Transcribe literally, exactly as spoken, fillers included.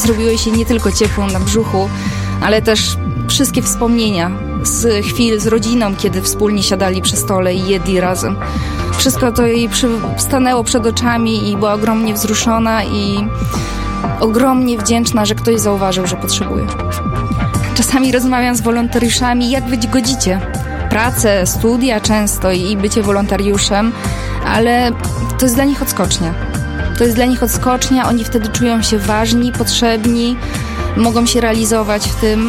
Zrobiło jej się nie tylko ciepło na brzuchu, ale też wszystkie wspomnienia z chwil z rodziną, kiedy wspólnie siadali przy stole i jedli razem. Wszystko to jej przy... stanęło przed oczami i była ogromnie wzruszona i ogromnie wdzięczna, że ktoś zauważył, że potrzebuje. Czasami rozmawiam z wolontariuszami, jak wy godzicie pracę, studia często i bycie wolontariuszem, ale to jest dla nich odskocznia. To jest dla nich odskocznia, oni wtedy czują się ważni, potrzebni, mogą się realizować w tym